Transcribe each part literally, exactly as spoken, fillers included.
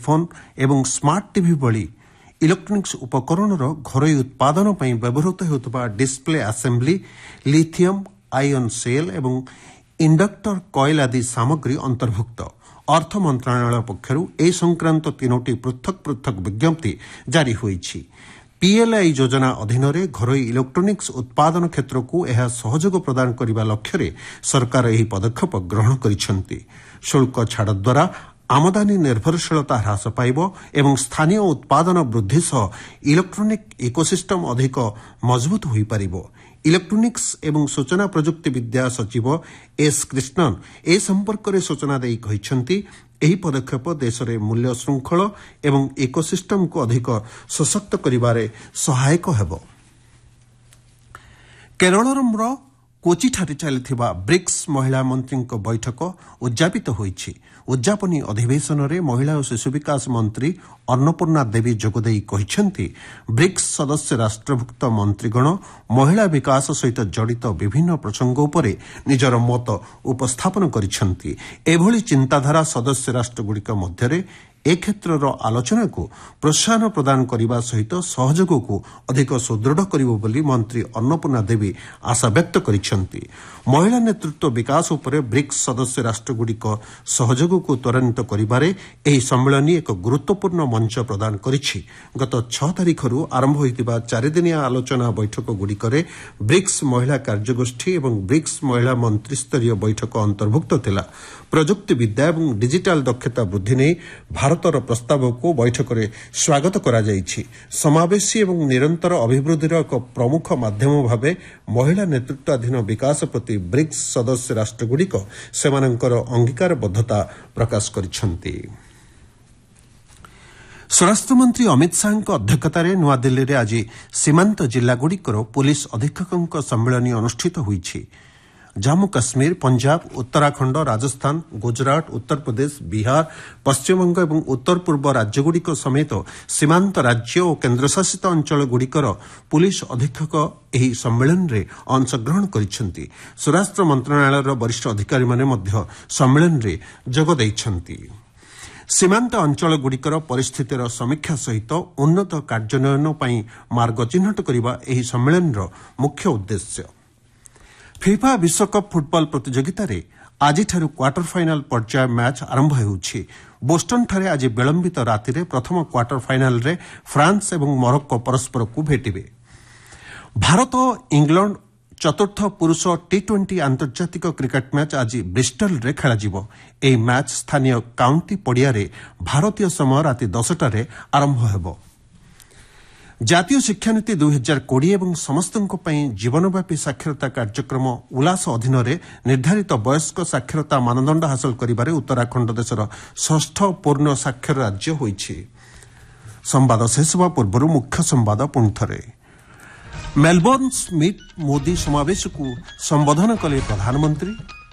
Phone एवं smart TV भली electronics उपकरणर घरोई उत्पादन पर व्यवहृत होता display assembly lithium ion cell एवं इंडक्टर कॉइल आदि सामग्री अंतर्भुक्त अर्थ मंत्रालय पक्षर ए संक्रांत तीनोटी पृथक पृथक विज्ञप्ति जारी होईछि। पीएलआई योजना अधीन घरोई इलेक्ट्रोनिक्स उत्पादन क्षेत्र को यह सहयोग प्रदान करने लक्ष्य सरकार यह पदक्षेप ग्रहण करिसेंति। शुल्क छाड़ द्वारा आमदानी निर्भरशीलता ह्रास पाइब एवं स्थानीय उत्पादन वृद्धि सह इलेक्ट्रोनिक इकोसिस्टम अधिक मजबूत होई पारिबो। इलेक्ट्रोनिक्स एवं सूचना प्रजुक्ति विद्या सचिव एस कृष्णन ए संपर्क में सूचना देई कहिसेंति एही पदक्षेप देश में मूल्य श्रृंखल एवं इकोसिस्टम को अधिक सशक्त करिबारे सहायक हेबो। केरळर कोचिठारे चलिथिबा ब्रिक्स महिला मंत्री बैठक उद्यापित होईछि। उद्यापनी अधिवेशन में महिला और शिशु विकास मंत्री अन्नपूर्णा देवी जोगदेई कहिसेंति ब्रिक्स सदस्य राष्ट्रभुक्त मंत्रीगण महिला विकास सहित जड़ित विभिन्न प्रसंग उपरे निजर मत उपस्थापन करिसेंति। एभली चिंताधारा सदस्य राष्ट्रगुड़िक मध्यरे ए क्षेत्रर आलोचना को प्रोत्साहन प्रदान करने सहित सहयोग को अधिक सुदृढ़ करिबो बोली मंत्री अन्नपूर्णा देवी आशा व्यक्त करिसेंति। महिला नेतृत्व विकास उपरे ब्रिक्स सदस्य राष्ट्रगुड़िक सहयोग को त्वरान्वित करिबारे एही सम्मेलन एक गुरुत्वपूर्ण मंच प्रदान करिछि। गत छह तारिखरु आरंभ होइतिबा चारिदिनिया आलोचना बैठक गुड़िकरे ब्रिक्स महिला कार्यगोष्ठी एवं ब्रिक्स महिला मंत्रिस्तरीय बैठक अंतर्भुक्त थिला। प्रजुक्ति विद्या एवं डिजिटाल दक्षता वृद्धि नहीं भारतर प्रस्ताव को बैठक में स्वागत करा जायछि। समावेशी एवं निरंतर अभिवृद्धिर एक प्रमुख माध्यम भाव महिला नेतृत्वाधीन विकास प्रति ब्रिक्स सदस्य राष्ट्रगुड़िक सेमानंकर अंगीकारबद्धता प्रकाश करिसेंति। स्वराष्ट्र मंत्री अमित शाह अध्यक्षतार नुआदिल्ली में आज सीमांत जिलागुड़िकर पुलिस अधीक्षकों सम्मेलन अनुष्ठित होईछि। जम्मू काश्मीर पंजाब उत्तराखंड राजस्थान गुजरात उत्तर प्रदेश बिहार पश्चिमबंग और उत्तर पूर्व राज्यगुड़िक समेत सीमांत राज्य और केन्द्रशासित अंचलगुड़िकर पुलिस अधीक्षक एही सम्मेलन में अंशग्रहण करिसेंति। स्वराष्ट्र मंत्रणालयर वरिष्ठ अधिकारी माने मध्य सम्मेलन में जोग दैछंति। सीमांत अंचलगुड़िकर परिस्थितिर समीक्षा सहित उन्नत कार्यान्वयन पई मार्ग चिन्हट करबा एही सम्मेलनर मुख्य उद्देश्य। फिफा विश्वकप फुटबल प्रतियोगिता रे आज क्वार्टर फाइनाल पर्याय मैच आरंभ होउछि। बोस्टन ठारे आज विलंबित राति रे प्रथम क्वार्टर फाइनाल रे फ्रांस एवं मोरक्को परस्पर को भेटिबे। भारत इंग्लैंड चतुर्थ पुरुष टी ट्वेंटी आंतर्जातिक क्रिकेट मैच आज ब्रिस्टल रे खेलाजिबो। एही मैच स्थानीय काउंटी पड़िया रे भारतीय समय राति दसटार आरंभ हेबो। जातीय शिक्षानीति दुई हजार कोड़े और समस्त जीवनव्यापी साक्षरता कार्यक्रम उल्लास अधीन निर्धारित वयस्क साक्षरता मानदंड हासिल करिबारे उत्तराखंड देशर षष्ठ पूर्ण साक्षर राज्य होइछि। संवाद शेष होगा पूर्व मुख्य संवाद पुणी थे। मेलबोर्न स्मिथ मोदी समावेश को संबोधन कले प्रधानमंत्री।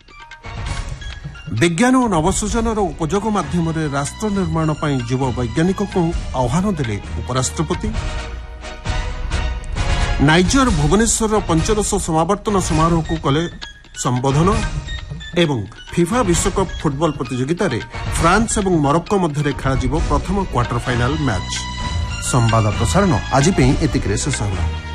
विज्ञान और नवसृजनर उपयोग माध्यम राष्ट्र निर्माण पर युव वैज्ञानिक को आह्वान देले उपराष्ट्रपति। नाइजर भुवनेश्वर पंचदश समावर्तन समारोह को कले संबोधन एवं फिफा विश्वकप फुटबल प्रतियोगिता रे फ्रांस और मोरक्को मध्य खेल प्रथम क्वार्टर फाइनाल मैच। संवाद प्रसारण आज एतिक शेष होला।